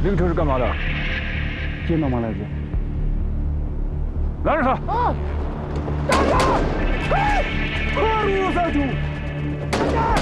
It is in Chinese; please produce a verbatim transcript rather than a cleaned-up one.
这个车是干嘛的？ 见到吗，来子？ 拦着他！ 啊！站住！嘿，何如三主？站